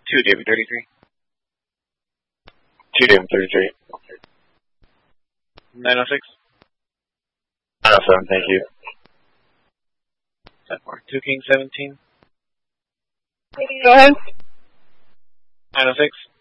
2 David 33. 2 David 33. 906. 907, thank you. 2 King 17. Go ahead. 906.